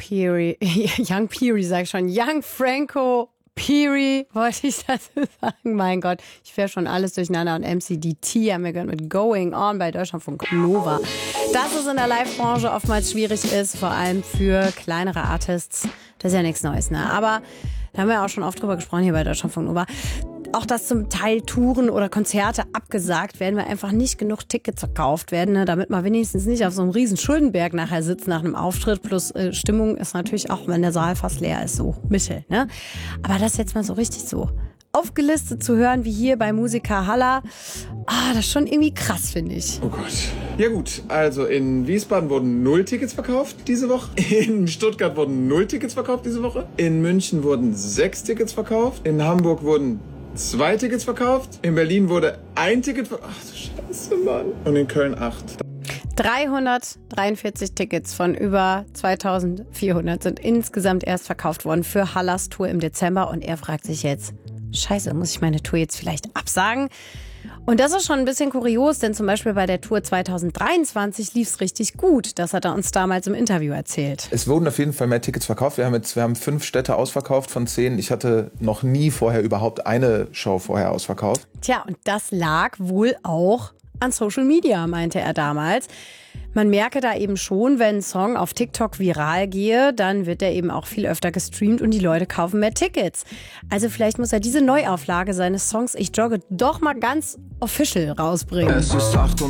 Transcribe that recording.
Peary, Young Franco Peary, wollte ich dazu sagen. Mein Gott, ich wäre schon alles durcheinander. Und MCDT haben wir gehört mit Going On bei Deutschlandfunk Nova. Dass es in der Live-Branche oftmals schwierig ist, vor allem für kleinere Artists, das ist ja nichts Neues, ne? Aber da haben wir auch schon oft drüber gesprochen hier bei Deutschlandfunk Nova. Auch dass zum Teil Touren oder Konzerte abgesagt werden, weil einfach nicht genug Tickets verkauft werden, ne, damit man wenigstens nicht auf so einem riesen Schuldenberg nachher sitzt nach einem Auftritt. Plus Stimmung ist natürlich auch, wenn der Saal fast leer ist, so Mittel. Ne? Aber das jetzt mal so richtig so aufgelistet zu hören, wie hier bei Musica Halla, das ist schon irgendwie krass, finde ich. Oh Gott. Ja gut, also in Wiesbaden wurden 0 Tickets verkauft diese Woche. In Stuttgart wurden 0 Tickets verkauft diese Woche. In München wurden 6 Tickets verkauft. In Hamburg wurden 2 Tickets verkauft. In Berlin wurde 1 Ticket verkauft. Ach du Scheiße, Mann. Und in Köln 8. 343 Tickets von über 2400 sind insgesamt erst verkauft worden für Hallas Tour im Dezember. Und er fragt sich jetzt, Scheiße, muss ich meine Tour jetzt vielleicht absagen? Und das ist schon ein bisschen kurios, denn zum Beispiel bei der Tour 2023 lief es richtig gut. Das hat er uns damals im Interview erzählt. Es wurden auf jeden Fall mehr Tickets verkauft. Wir haben 5 Städte ausverkauft von 10. Ich hatte noch nie vorher überhaupt eine Show vorher ausverkauft. Tja, und das lag wohl auch an Social Media, meinte er damals. Man merke da eben schon, wenn ein Song auf TikTok viral gehe, dann wird er eben auch viel öfter gestreamt und die Leute kaufen mehr Tickets. Also vielleicht muss er diese Neuauflage seines Songs Ich jogge doch mal ganz official rausbringen. Es ist 8 Uhr